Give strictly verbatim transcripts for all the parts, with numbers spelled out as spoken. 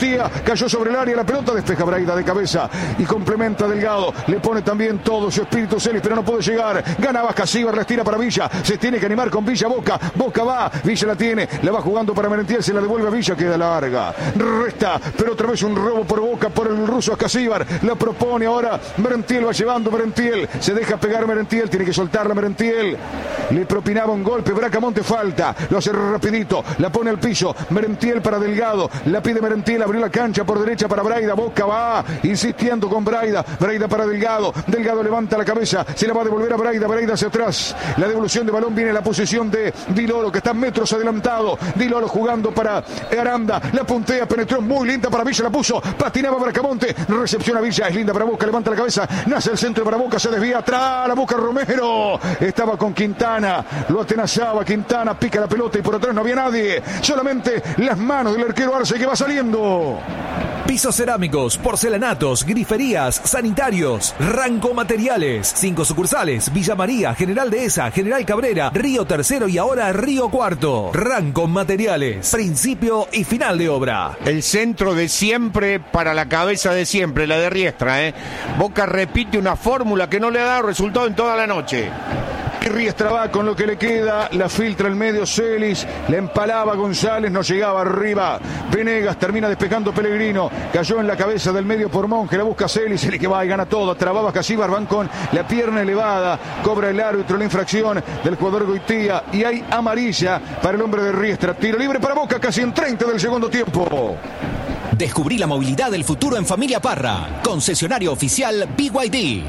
Urrutia, cayó sobre el área, la pelota despeja Braida de cabeza y complementa Delgado, le pone también todo su espíritu Celis, pero no puede llegar, gana Casíbar, la estira para Villa, se tiene que animar con Villa, Boca, Boca va, Villa la tiene, la va jugando para Merentiel, se la devuelve a Villa, queda larga, resta, pero otra vez un robo por Boca, por el ruso Casíbar, la propone ahora, Merentiel va llevando, Merentiel, se deja pegar Merentiel, tiene que soltarla Merentiel, le propinaba un golpe, Bracamonte falta, lo hace rapidito, la pone al piso, Merentiel para Delgado, la pide Merentiel, abrió la cancha por derecha para Braida, Boca va, insistiendo con Braida, Braida para Delgado, Delgado levanta la cabeza, se la va a devolver a Braida, Braida hacia atrás, la devolución de balón viene a la posición de Di Loro, que está metros adelantado, Di Loro jugando para Aranda, la puntea, penetró muy linda para Villa, la puso, patinaba Bracamonte, recepción a Villa, es linda para Boca, levanta la cabeza, nace el centro para Boca, se desvía atrás, la Boca Romero, estaba con Quintana, lo atenazaba Quintana, pica la pelota y por atrás no había nadie, solamente las manos del arquero Arce que va saliendo. Pisos cerámicos, porcelanatos, griferías, sanitarios, Ranco Materiales, cinco sucursales, Villa María, General Dehesa, General Cabrera, Río Tercero y ahora Río Cuarto. Ranco Materiales, principio y final de obra. El centro de siempre para la cabeza de siempre, la de Riestra, ¿eh? Boca repite una fórmula que no le ha dado resultado en toda la noche. Y Riestra va con lo que le queda, la filtra el medio Celis, la empalaba González, no llegaba arriba, Venegas termina despejando Pellegrino, cayó en la cabeza del medio por Monge, la busca Celis, el que va y gana todo, trababa Casíbar, van con la pierna elevada, cobra el árbitro la infracción del jugador Goitía y hay amarilla para el hombre de Riestra, tiro libre para Boca casi en treinta del segundo tiempo. Descubrí la movilidad del futuro en Familia Parra, concesionario oficial B Y D.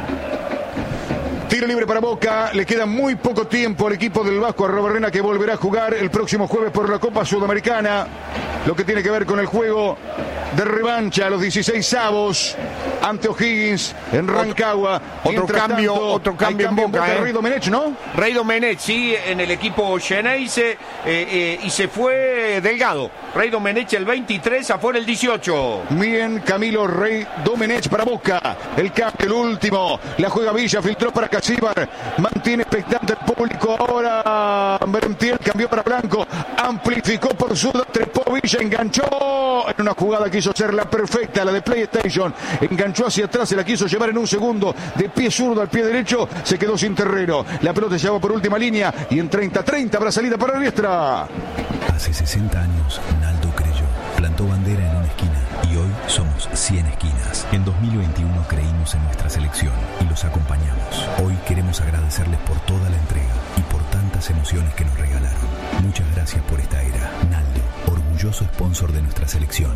Tiro libre para Boca, le queda muy poco tiempo al equipo del Vasco Arrobarrena que volverá a jugar el próximo jueves por la Copa Sudamericana, lo que tiene que ver con el juego de revancha a los dieciséis avos ante O'Higgins en Rancagua. Otro cambio, tanto, otro cambio en cambio Boca. En ¿eh? Rey Domenech, ¿no? Rey Domenech, sí, en el equipo Xeneize eh, eh, y se fue Delgado. Rey Domenech el veintitrés, afuera el dieciocho. Bien, Camilo Rey Domenech para Boca. El cambio, el último. La juega Villa, filtró para Casíbar. Mantiene expectante el público. Ahora Merentiel cambió para Blanco. Amplificó por zurda, trepó Villa, enganchó. En una jugada quiso ser la perfecta, la de PlayStation. Enganchó hacia atrás, se la quiso llevar en un segundo. De pie zurdo al pie derecho, se quedó sin terreno. La pelota se llevó por última línea y en treinta treinta habrá salida para Riestra. Hace sesenta años, Naldo creyó, plantó bandera en una esquina y hoy somos cien esquinas. En dos mil veintiuno creímos en nuestra selección y los acompañamos. Hoy queremos agradecerles por toda la entrega y por tantas emociones que nos regalaron. Muchas gracias por esta era. Naldo, orgulloso sponsor de nuestra selección.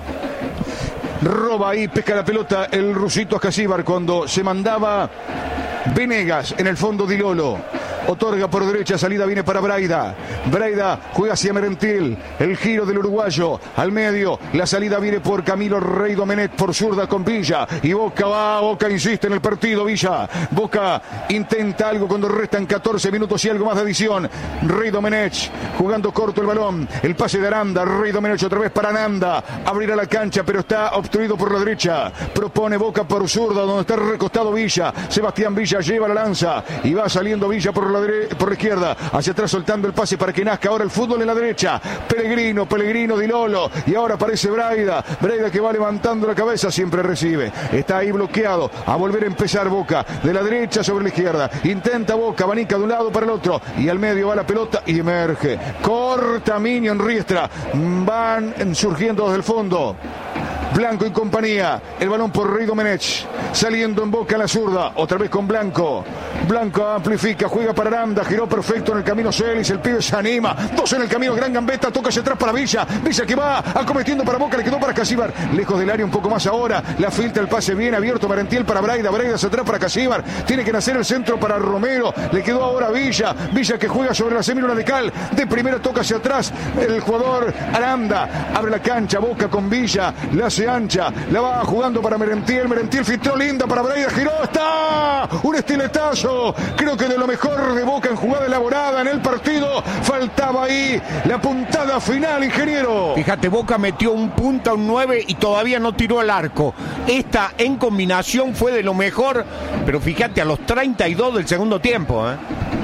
Roba ahí, pesca la pelota el rusito Casíbar cuando se mandaba Venegas en el fondo Di Loro. Otorga por derecha, salida viene para Braida. Braida juega hacia Merentiel. El giro del uruguayo al medio. La salida viene por Camilo Rey Domenech por zurda con Villa. Y Boca va, Boca insiste en el partido. Villa, Boca intenta algo cuando restan catorce minutos y algo más de adición. Rey Domenech jugando corto el balón. El pase de Aranda. Rey Domenech otra vez para Aranda. Abrirá la cancha, pero está obstruido por la derecha. Propone Boca por zurda, donde está recostado Villa. Sebastián Villa lleva la lanza y va saliendo Villa por la dere- por la izquierda, hacia atrás soltando el pase para que nazca ahora el fútbol en la derecha. Pellegrino, Pellegrino, Di Lolo, y ahora aparece Braida, Braida que va levantando la cabeza, siempre recibe, está ahí bloqueado, a volver a empezar Boca, de la derecha sobre la izquierda, intenta Boca, abanica de un lado para el otro, y al medio va la pelota y emerge, corta Miño en Riestra, van surgiendo desde el fondo. Blanco y compañía, el balón por Rey Domenech, saliendo en Boca en la zurda, otra vez con Blanco, Blanco amplifica, juega para Aranda, giró perfecto en el camino Celis, el pibe se anima, dos en el camino, gran gambeta, toca hacia atrás para Villa, Villa que va acometiendo para Boca, le quedó para Casíbar, lejos del área un poco más ahora, la filtra, el pase bien abierto, Merentiel para Braida, Braida hacia atrás para Casíbar, tiene que nacer el centro para Romero, le quedó ahora Villa, Villa que juega sobre la semiluna de Cal, de primera toca hacia atrás, el jugador Aranda, abre la cancha, Boca con Villa, la hace ancha, la va jugando para Merentiel, Merentiel filtró linda para Braida, giró, está, un estiletazo, creo que de lo mejor de Boca en jugada elaborada en el partido, faltaba ahí la puntada final, ingeniero. Fíjate, Boca metió un punta, un nueve y todavía no tiró al arco. Esta en combinación fue de lo mejor, pero fíjate, a los treinta y dos del segundo tiempo, ¿eh?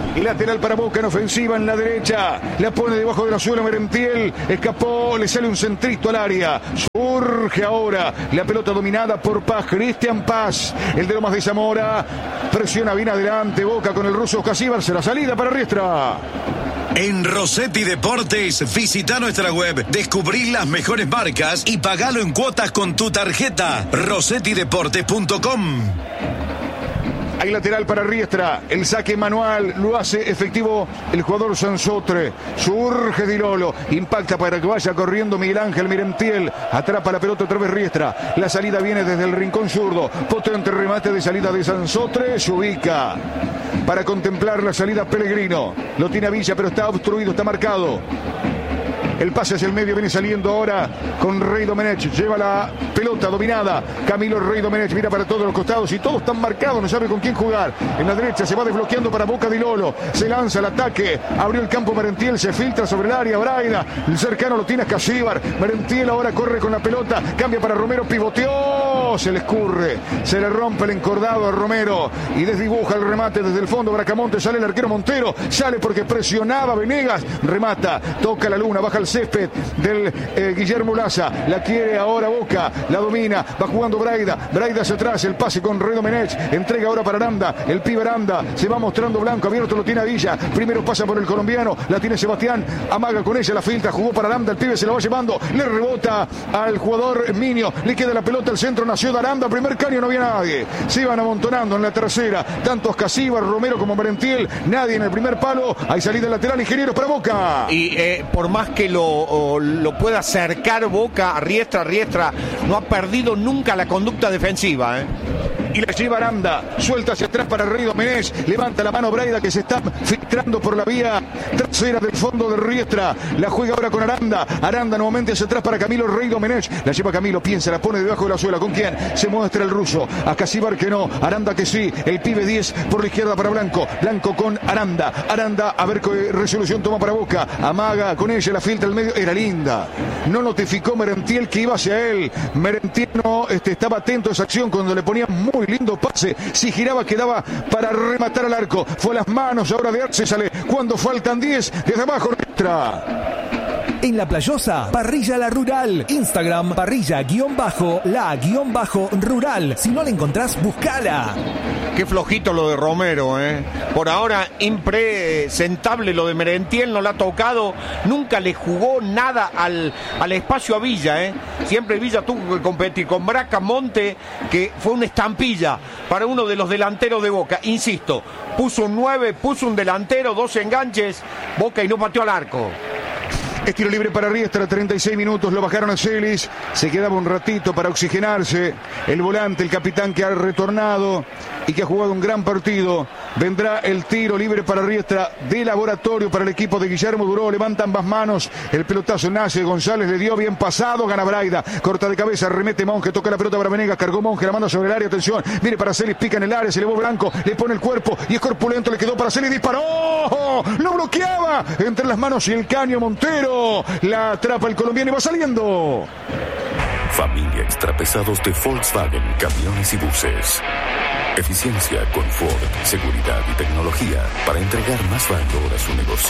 Lateral para Boca en ofensiva en la derecha. La pone debajo de la suela Merentiel. Escapó, le sale un centrito al área. Surge ahora la pelota dominada por Paz. Cristian Paz, el de Lomas de Zamora. Presiona bien adelante Boca con el ruso Casíbar. La salida para Riestra. En Rossetti Deportes, visita nuestra web, descubrí las mejores marcas y pagalo en cuotas con tu tarjeta. rossetti deportes punto com. Hay lateral para Riestra, el saque manual lo hace efectivo el jugador Sansotre. Surge Di Lolo, impacta para que vaya corriendo Miguel Ángel Merentiel. Atrapa la pelota otra vez Riestra. La salida viene desde el rincón zurdo. Potente remate de salida de Sansotre. Se ubica para contemplar la salida Pellegrino. Lo tiene a Villa, pero está obstruido, está marcado. El pase hacia el medio viene saliendo ahora con Rey Domenech. Lleva la pelota dominada. Camilo Rey Domenech mira para todos los costados y todos están marcados. No sabe con quién jugar. En la derecha se va desbloqueando para Boca Di Lolo. Se lanza el ataque. Abrió el campo Merentiel. Se filtra sobre el área. Braida. El cercano lo tiene a Casíbar. Merentiel ahora corre con la pelota. Cambia para Romero. Pivoteó. Se le escurre. Se le rompe el encordado a Romero. Y desdibuja el remate desde el fondo. Bracamonte. Sale el arquero Montero. Sale porque presionaba Venegas. Remata. Toca la luna. Baja el césped del eh, Guillermo Laza. La quiere ahora Boca. La domina. Va jugando Braida. Braida hacia atrás. El pase con Rey Domenech. Entrega ahora para Aranda. El pibe Aranda. Se va mostrando blanco. Abierto lo tiene a Villa. Primero pasa por el colombiano. La tiene Sebastián. Amaga con ella. La filtra. Jugó para Aranda. El pibe se la va llevando. Le rebota al jugador Minio. Le queda la pelota al centro. Nació de Aranda. Primer caño. No había nadie. Se iban amontonando en la tercera. Tantos Casíbar, Romero como Merentiel. Nadie en el primer palo. Hay salida lateral. Ingenieros para Boca. Y eh, por más que lo O lo pueda acercar Boca a Riestra, Riestra no ha perdido nunca la conducta defensiva, ¿eh? Y la lleva Aranda, suelta hacia atrás para Rey Domenech, levanta la mano Braida que se está filtrando por la vía trasera del fondo de Riestra, la juega ahora con Aranda, Aranda nuevamente hacia atrás para Camilo Rey Domenech, la lleva Camilo, piensa, la pone debajo de la suela, ¿con quién? Se muestra el ruso, a Casíbar que no, Aranda que sí, el pibe diez por la izquierda para Blanco, Blanco con Aranda, Aranda a ver qué resolución toma para Boca, amaga con ella, la filtra al medio, era linda, no notificó Merentiel que iba hacia él, Merentiel no este, estaba atento a esa acción cuando le ponía muy lindo pase, si giraba quedaba para rematar al arco, fue a las manos ahora de Arce, sale cuando faltan diez, desde abajo Riestra. En La Playosa, Parrilla La Rural. Instagram, parrilla-la-rural. Si no la encontrás, buscala. Qué flojito lo de Romero, ¿eh? Por ahora, impresentable lo de Merentiel, no la ha tocado. Nunca le jugó nada al, al espacio a Villa, ¿eh? Siempre Villa tuvo que competir con Bracamonte, que fue una estampilla para uno de los delanteros de Boca. Insisto, puso un nueve, puso un delantero, dos enganches, Boca y no pateó al arco. Estilo libre para Riestra, treinta y seis minutos, lo bajaron a Celis, se quedaba un ratito para oxigenarse, el volante, el capitán que ha retornado y que ha jugado un gran partido, vendrá el tiro libre para Riestra, de laboratorio para el equipo de Guillermo Duró, levanta ambas manos, el pelotazo nace, González le dio bien pasado, gana Braida, corta de cabeza, remete Monge, toca la pelota para Venegas, cargó Monge, la manda sobre el área, atención, viene para Celis, pica en el área, se elevó Blanco, le pone el cuerpo y es corpulento, le quedó para Celis, disparó, lo bloqueaba, entre las manos y el caño Montero. La atrapa el colombiano y va saliendo. Familia Extrapesados de Volkswagen, camiones y buses. Eficiencia, confort, seguridad y tecnología para entregar más valor a su negocio.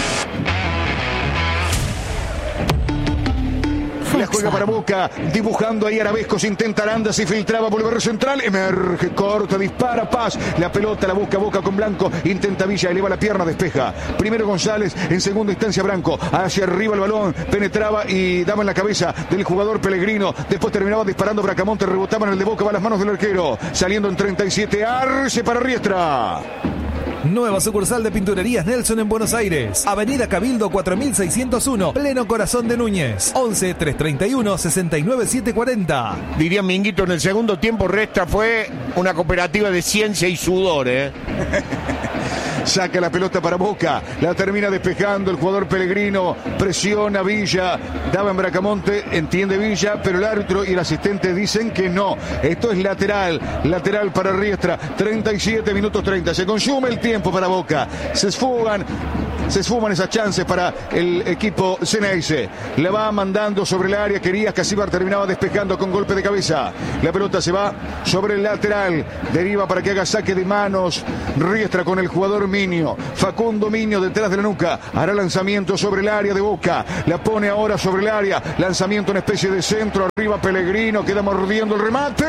La juega para Boca, dibujando ahí Arabescos, intenta Aranda, se filtraba, volver central, emerge, corta, dispara, Paz, la pelota la busca Boca con Blanco, intenta Villa, eleva la pierna, despeja, primero González, en segunda instancia Blanco, hacia arriba el balón, penetraba y daba en la cabeza del jugador Pellegrino, después terminaba disparando Bracamonte, rebotaba en el de Boca, va a las manos del arquero, saliendo en treinta y siete, Arce para Riestra. Nueva sucursal de Pinturerías Nelson en Buenos Aires. Avenida Cabildo cuatro mil seiscientos uno, pleno corazón de Núñez. once, trescientos treinta y uno, sesenta y nueve, setecientos cuarenta. Diría Minguito, en el segundo tiempo Riestra fue una cooperativa de ciencia y sudor, ¿eh? Saca la pelota para Boca, la termina despejando el jugador Pellegrino, presiona Villa, daba en Bracamonte, entiende Villa, pero el árbitro y el asistente dicen que no. Esto es lateral, lateral para Riestra, treinta y siete minutos treinta, se consume el tiempo para Boca, se esfugan. Se esfuman esas chances para el equipo Ceneice. La va mandando sobre el área. Quería Casíbar, terminaba despejando con golpe de cabeza. La pelota se va sobre el lateral. Deriva para que haga saque de manos. Riestra con el jugador Miño. Facundo Miño detrás de la nuca. Hará lanzamiento sobre el área de Boca. La pone ahora sobre el área. Lanzamiento en especie de centro. Arriba Pellegrino. Queda mordiendo el remate.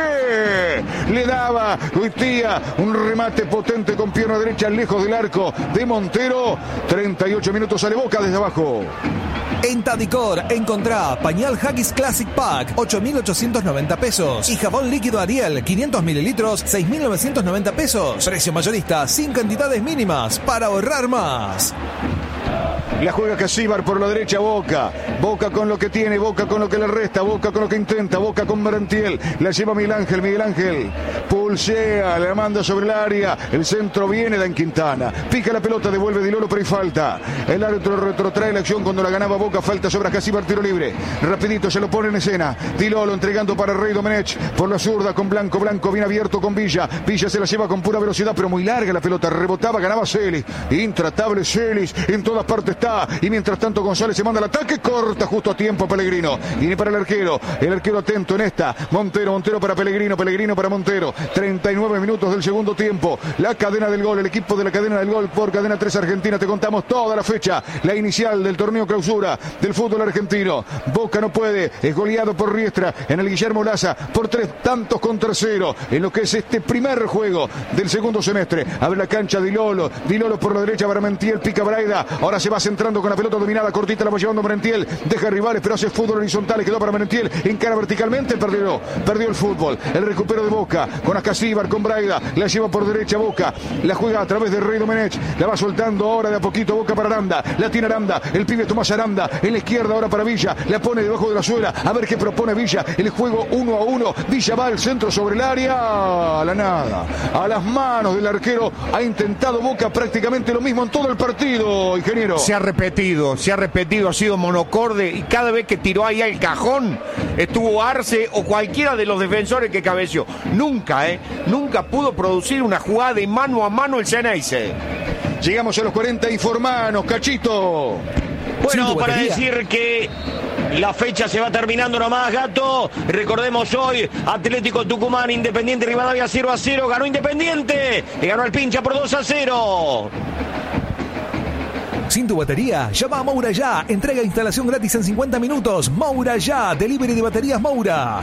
Le daba Goitia. Un remate potente con pierna derecha lejos del arco de Montero. treinta y ocho minutos, sale Boca desde abajo. En Tadicor encontrá pañal Haggis Classic Pack, ocho mil ochocientos noventa pesos. Y jabón líquido Ariel, quinientos mililitros, seis mil novecientos noventa pesos. Precio mayorista, sin cantidades mínimas, para ahorrar más. La juega Casíbar por la derecha, Boca. Boca con lo que tiene, Boca con lo que le resta, Boca con lo que intenta, Boca con Merentiel. La lleva Miguel Ángel, Miguel Ángel. Pulsea, la manda sobre el área. El centro viene de Quintana. Pica la pelota, devuelve Dilolo, pero hay falta. El árbitro retrotrae la acción cuando la ganaba Boca. Falta sobre Casíbar, tiro libre. Rapidito se lo pone en escena. Dilolo entregando para Rey Domenech. Por la zurda con Blanco, Blanco bien abierto con Villa. Villa se la lleva con pura velocidad, pero muy larga la pelota. Rebotaba, ganaba Celis. Intratable Celis. En todas partes está. Y mientras tanto González se manda al ataque, corta justo a tiempo Pellegrino. Viene para el arquero, el arquero atento en esta. Montero, Montero para Pellegrino, Pellegrino para Montero. treinta y nueve minutos del segundo tiempo. La cadena del gol, el equipo de la cadena del gol por Cadena tres Argentina. Te contamos toda la fecha, la inicial del torneo clausura del fútbol argentino. Boca no puede, es goleado por Riestra en el Guillermo Laza por tres tantos contra cero en lo que es este primer juego del segundo semestre. Abre la cancha Dilolo, Dilolo por la derecha para Merentiel, pica Braida. Ahora se va centrando con la pelota dominada, cortita la va llevando Merentiel, deja rivales, pero hace fútbol horizontal, quedó para Merentiel, encara verticalmente, perdió, perdió el fútbol, el recupero de Boca, con Ascasíbar, con Braida, la lleva por derecha Boca, la juega a través de Rey Domenech, la va soltando ahora de a poquito Boca para Aranda, la tiene Aranda, el pibe Tomás Aranda, en la izquierda ahora para Villa, la pone debajo de la suela, a ver qué propone Villa, el juego uno a uno, Villa va al centro sobre el área, a la nada, a las manos del arquero, ha intentado Boca prácticamente lo mismo en todo el partido, ingeniero. Se ha repetido, se ha repetido, ha sido monocorde y cada vez que tiró ahí al cajón estuvo Arce o cualquiera de los defensores que cabeció. Nunca, eh, nunca pudo producir una jugada de mano a mano el Ceneice. Llegamos a los cuarenta informanos, Cachito. Bueno, para decir que la fecha se va terminando nomás, Gato. Recordemos hoy, Atlético Tucumán, Independiente Rivadavia cero a cero. Ganó Independiente, le ganó al Pincha por dos a cero. Sin tu batería, llama a Moura Ya. Entrega e instalación gratis en cincuenta minutos. Moura Ya, delivery de baterías Moura.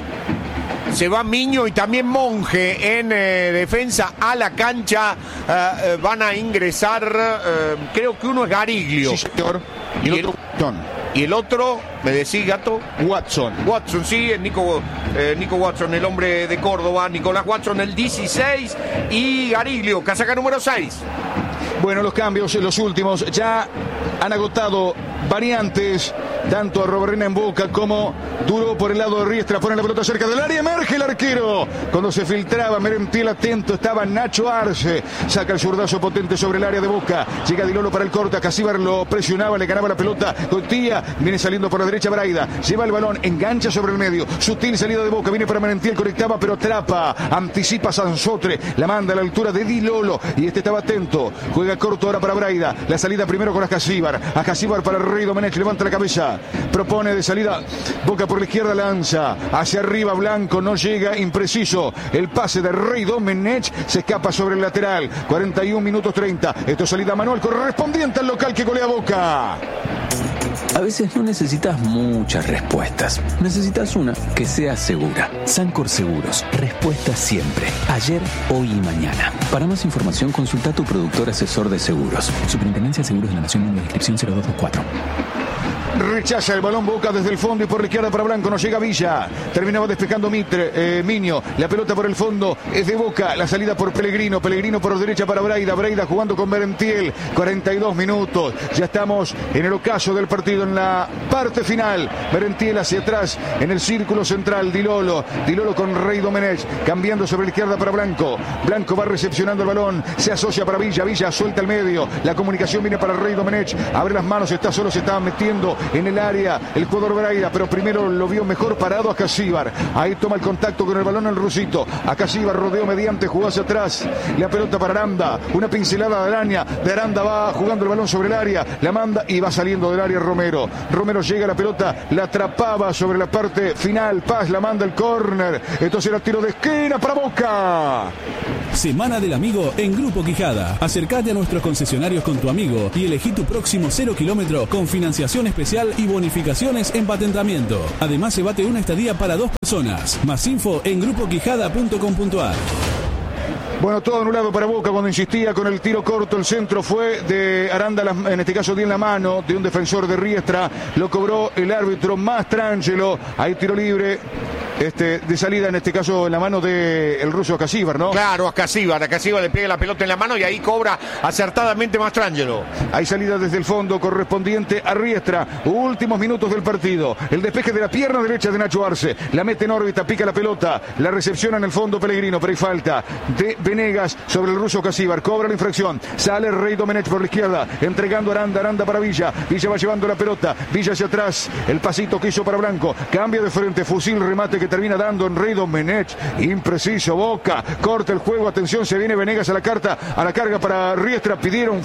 Se va Miño y también Monge en eh, defensa a la cancha. Uh, uh, van a ingresar, uh, creo que uno es Gariglio. Sí, señor. Y, y el otro, Watson. Y el otro, me decís, Gato. Watson. Watson, sí, es Nico, eh, Nico Watson, el hombre de Córdoba. Nicolás Watson, el dieciséis. Y Gariglio, casaca número seis. Bueno, los cambios, los últimos, ya han agotado variantes, tanto a Roberena en Boca como Duro por el lado de Riestra, pone la pelota cerca del área, emerge el arquero, cuando se filtraba, Merentiel atento, estaba Nacho Arce, saca el zurdazo potente sobre el área de Boca, llega Dilolo para el corte, Casíbar lo presionaba, le ganaba la pelota, Goitia, viene saliendo por la derecha Braida, lleva el balón, engancha sobre el medio, sutil salida de Boca, viene para Merentiel, conectaba pero atrapa, anticipa Sansotre, la manda a la altura de Dilolo, y este estaba atento, juega corto ahora para Braida, la salida primero con Ascasíbar, Ascasíbar para Rey Domenech, levanta la cabeza, propone de salida, Boca por la izquierda lanza, hacia arriba Blanco, no llega, impreciso, el pase de Rey Domenech, se escapa sobre el lateral, cuarenta y uno minutos treinta, esto es salida manual correspondiente al local que golea Boca. A veces no necesitas muchas respuestas. Necesitas una que sea segura. Sancor Seguros. Respuesta siempre. Ayer, hoy y mañana. Para más información, consulta a tu productor asesor de seguros. Superintendencia de Seguros de la Nación, número de inscripción cero dos dos cuatro. Rechaza el balón Boca desde el fondo y por la izquierda para Blanco, no llega Villa, terminaba despejando Mitre, eh, Miño, la pelota por el fondo es de Boca, la salida por Pellegrino, Pellegrino por derecha para Braida, Braida jugando con Merentiel, cuarenta y dos minutos, ya estamos en el ocaso del partido, en la parte final, Merentiel hacia atrás, en el círculo central, Dilolo, Dilolo con Rey Domenech, cambiando sobre la izquierda para Blanco, Blanco va recepcionando el balón, se asocia para Villa, Villa suelta el medio, la comunicación viene para Rey Domenech, abre las manos, está solo, se estaba metiendo en el área, el jugador Braida, pero primero lo vio mejor parado a Casíbar, ahí toma el contacto con el balón el rusito, a Casíbar rodeó mediante, jugó hacia atrás, la pelota para Aranda, una pincelada de Araña, de Aranda va jugando el balón sobre el área, la manda y va saliendo del área Romero, Romero llega a la pelota, la atrapaba sobre la parte final, Paz la manda el córner, entonces era tiro de esquina para Boca. Semana del Amigo en Grupo Quijada. Acércate a nuestros concesionarios con tu amigo y elegí tu próximo cero kilómetro con financiación especial y bonificaciones en patentamiento. Además, llévate una estadía para dos personas. Más info en grupo quijada punto com punto a r. Bueno, todo anulado para Boca cuando insistía con el tiro corto. El centro fue de Aranda, en este caso dio en la mano de un defensor de Riestra. Lo cobró el árbitro Mastrangelo. Hay tiro libre. Este, de salida, en este caso, en la mano del ruso Acasíbar, ¿no? Claro, Acasíbar. Acasíbar le pega la pelota en la mano y ahí cobra acertadamente Mastrangelo. Hay salida desde el fondo correspondiente a Riestra. Últimos minutos del partido. El despeje de la pierna derecha de Nacho Arce. La mete en órbita, pica la pelota. La recepciona en el fondo Pellegrino, pero hay falta de Venegas sobre el ruso Acasíbar. Cobra la infracción. Sale Rey Domenech por la izquierda, entregando a Aranda. Aranda para Villa. Villa va llevando la pelota. Villa hacia atrás. El pasito que hizo para Blanco. Cambia de frente. Fusil, remate que termina dando en Rey Domenech. Impreciso. Boca corta el juego. Atención, se viene Venegas a la carta, a la carga para Riestra. Pidieron